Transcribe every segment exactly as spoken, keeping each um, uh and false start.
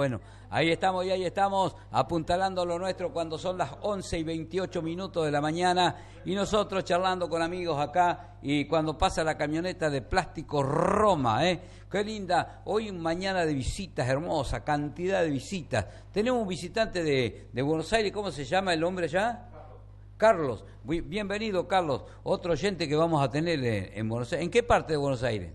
bueno. Ahí estamos y ahí estamos apuntalando lo nuestro cuando son las once y veintiocho minutos de la mañana y nosotros charlando con amigos acá y cuando pasa la camioneta de plástico Roma, ¿eh? Qué linda, hoy mañana de visitas hermosa, cantidad de visitas. Tenemos un visitante de, de Buenos Aires, ¿cómo se llama el hombre allá? Carlos, bienvenido Carlos, otro oyente que vamos a tener en, en Buenos Aires. ¿En qué parte de Buenos Aires?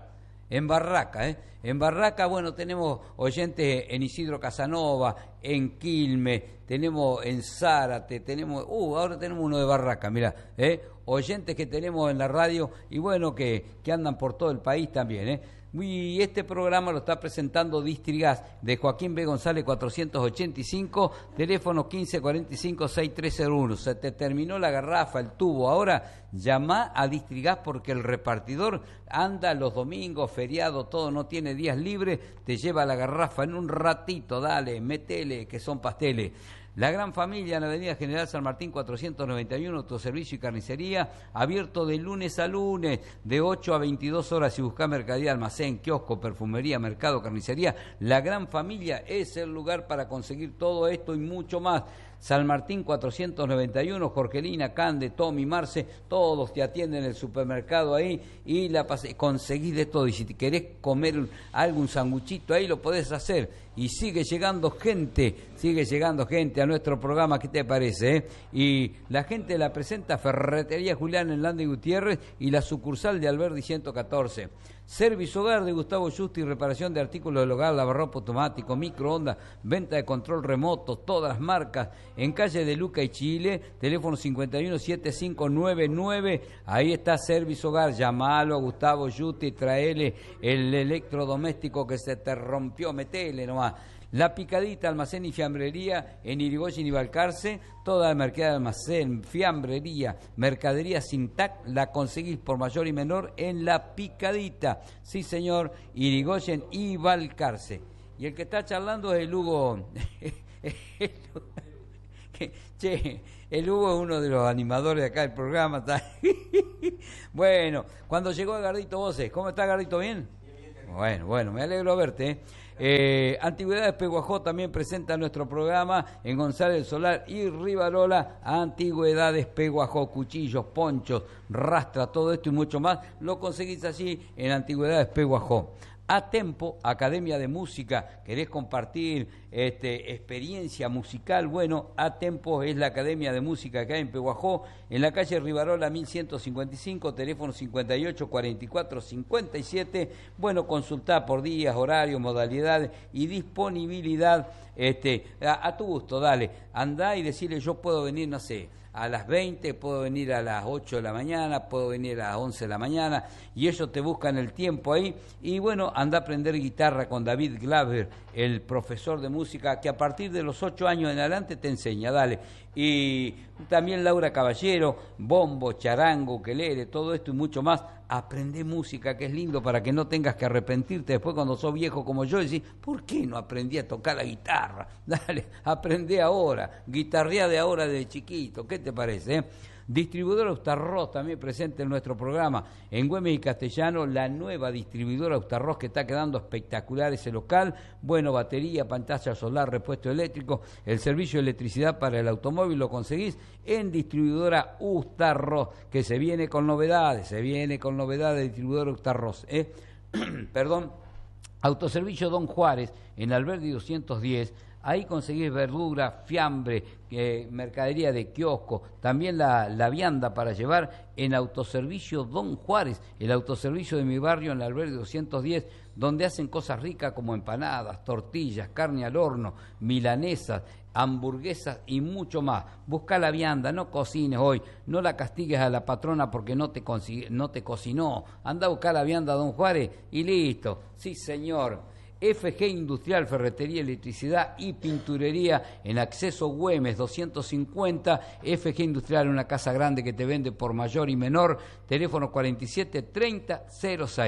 En Barraca, ¿eh? En Barraca, bueno, tenemos oyentes en Isidro Casanova, en Quilmes, tenemos en Zárate, tenemos, uh, ahora tenemos uno de Barraca, mirá, ¿eh? Oyentes que tenemos en la radio y bueno, que, que andan por todo el país también, ¿eh? Y este programa lo está presentando Distrigas de Joaquín B. González cuatrocientos ochenta y cinco, teléfono quince cuarenta y cinco sesenta y tres cero uno. Se te terminó la garrafa, el tubo. Ahora llama a Distrigas porque el repartidor anda los domingos, feriados, todo, no tiene días libres, te lleva la garrafa en un ratito, dale, metele, que son pasteles. La Gran Familia en la avenida General San Martín cuatrocientos noventa y uno, autoservicio y carnicería, abierto de lunes a lunes, de ocho a veintidós horas. Si buscás mercadería, almacén, kiosco, perfumería, mercado, carnicería, La Gran Familia es el lugar para conseguir todo esto y mucho más. San Martín cuatrocientos noventa y uno, Jorgelina, Cande, Tommy, Marce, todos te atienden en el supermercado ahí y la conseguís de todo. Y si te querés comer un, algún sanguchito ahí, lo podés hacer. Y sigue llegando gente, sigue llegando gente a nuestro programa, ¿qué te parece? Eh? Y la gente la presenta Ferretería Julián en Landa y Gutiérrez y la sucursal de Alberdi ciento catorce. Servicio Hogar de Gustavo Justi, reparación de artículos del hogar, lavarropa automático, microondas, venta de control remoto, todas las marcas, en calle de Luca y Chile, teléfono cincuenta y uno setenta y cinco noventa y nueve, ahí está Servicio Hogar, llamalo a Gustavo Justi, traele el electrodoméstico que se te rompió, metele nomás. La Picadita, almacén y fiambrería en Irigoyen y Balcarce, toda la mercadería de almacén, fiambrería, mercadería sin T A C, la conseguís por mayor y menor en La Picadita. Sí, señor, Irigoyen y Balcarce. Y el que está charlando es el Hugo. Che, el Hugo es uno de los animadores de acá del programa. Bueno, cuando llegó Gardito Voces, ¿cómo está Gardito? ¿Bien? Bueno, bueno, me alegro de verte, ¿eh? Eh, Antigüedades Peguajó también presenta nuestro programa en González del Solar y Rivarola. Antigüedades Peguajó, cuchillos, ponchos, rastra, todo esto y mucho más lo conseguís allí en Antigüedades Peguajó. A Tempo, Academia de Música, querés compartir este, experiencia musical, bueno, A Tempo es la Academia de Música que hay en Peguajó, en la calle Rivarola mil ciento cincuenta y cinco, teléfono cincuenta y ocho cuarenta y cuatro cincuenta y siete, bueno, consultá por días, horarios, modalidades y disponibilidad, este, a, a tu gusto, dale, andá y decirle yo puedo venir, no sé, a las veinte, puedo venir a las ocho de la mañana, puedo venir a las once de la mañana, y ellos te buscan el tiempo ahí, y bueno, anda a aprender guitarra con David Glaver, el profesor de música, que a partir de los ocho años en adelante te enseña, dale. Y también Laura Caballero, bombo, charango, ukelele, todo esto y mucho más. Aprende música, que es lindo para que no tengas que arrepentirte después cuando sos viejo como yo y decís, ¿por qué no aprendí a tocar la guitarra? Dale, aprende ahora, guitarrea de ahora de chiquito, ¿qué te parece? Eh? Distribuidora Austarroz también presente en nuestro programa en Güemes y Castellano, la nueva distribuidora Austarroz que está quedando espectacular ese local, bueno, batería, pantalla solar, repuesto eléctrico, el servicio de electricidad para el automóvil lo conseguís en distribuidora Austarroz, que se viene con novedades, se viene con novedades distribuidora Austarroz, ¿eh? Perdón, Autoservicio Don Juárez en Alberdi doscientos diez. Ahí conseguís verdura, fiambre, eh, mercadería de kiosco, también la, la vianda para llevar en Autoservicio Don Juárez, el autoservicio de mi barrio en la Alberdi doscientos diez, donde hacen cosas ricas como empanadas, tortillas, carne al horno, milanesas, hamburguesas y mucho más. Busca la vianda, no cocines hoy, no la castigues a la patrona porque no te, no te cocinó. Anda a buscar la vianda Don Juárez y listo. Sí, señor. F G Industrial, Ferretería, Electricidad y Pinturería en Acceso Güemes doscientos cincuenta. F G Industrial, una casa grande que te vende por mayor y menor. Teléfono cuarenta y siete treinta cero seis.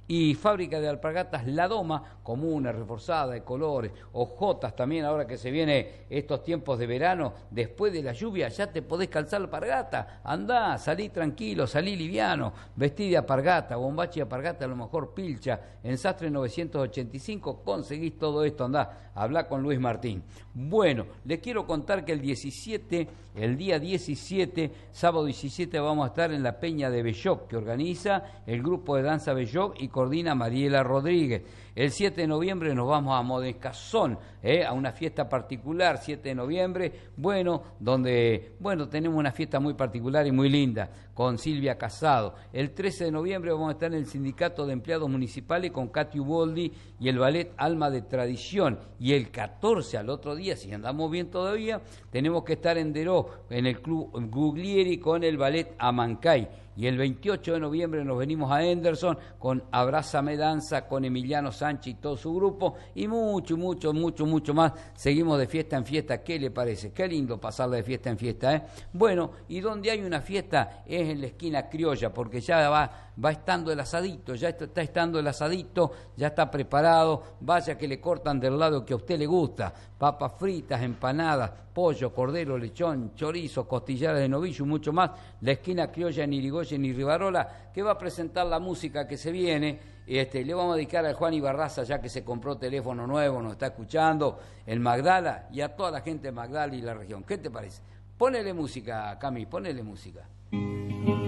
Y fábrica de alpargatas La Doma, comuna, reforzada, de colores, hojotas también, ahora que se viene estos tiempos de verano, después de la lluvia ya te podés calzar la alpargata, andá, salí tranquilo, salí liviano, vestí de alpargata, bombacha y alpargata, a lo mejor pilcha, en Sastre novecientos ochenta y cinco, conseguís todo esto, andá, hablá con Luis Martín. Bueno, les quiero contar que el diecisiete, el día diecisiete, sábado diecisiete, vamos a estar en la Peña de Belloc, que organiza el grupo de danza Belloc y coordina Mariela Rodríguez. El siete de noviembre nos vamos a Modescazón, ¿eh? a una fiesta particular, siete de noviembre, bueno, donde, bueno, tenemos una fiesta muy particular y muy linda, con Silvia Casado. El trece de noviembre vamos a estar en el Sindicato de Empleados Municipales con Katy Uboldi y el ballet Alma de Tradición. Y el catorce, al otro día, si andamos bien todavía, tenemos que estar en Deró, en el Club Guglieri, con el ballet Amancay. Y el veintiocho de noviembre nos venimos a Henderson con Abrázame Danza, con Emiliano Sánchez y todo su grupo, y mucho, mucho, mucho, mucho más. Seguimos de fiesta en fiesta. ¿Qué le parece? Qué lindo pasarla de fiesta en fiesta, ¿eh? Bueno, y donde hay una fiesta es en la esquina criolla, porque ya va, va estando el asadito, ya está, está estando el asadito, ya está preparado. Vaya que le cortan del lado que a usted le gusta, papas fritas, empanadas, pollo, cordero, lechón, chorizo, costillares de novillo y mucho más. La esquina criolla en Irigoyen y Rivarola, que va a presentar la música que se viene. Este, le vamos a dedicar al Juan Ibarraza, ya que se compró teléfono nuevo, nos está escuchando, el Magdala, y a toda la gente de Magdala y la región. ¿Qué te parece? Ponele música, Cami, ponele música.